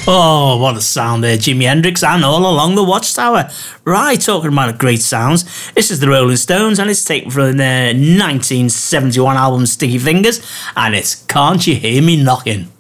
Oh, what a sound there, Jimi Hendrix and All Along the Watchtower. Right, talking about great sounds, this is the Rolling Stones and it's taken from their 1971 album Sticky Fingers, and it's Can't You Hear Me Knocking?